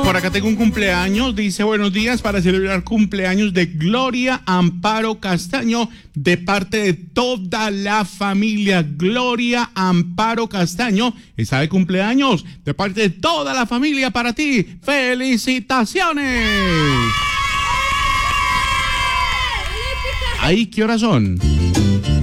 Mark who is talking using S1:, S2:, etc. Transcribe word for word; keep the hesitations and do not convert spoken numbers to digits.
S1: Por acá tengo un cumpleaños, dice buenos días para celebrar cumpleaños de Gloria Amparo Castaño de parte de toda la familia. Gloria Amparo Castaño está de cumpleaños de parte de toda la familia para ti. ¡Felicitaciones! ¿Ahí qué horas son?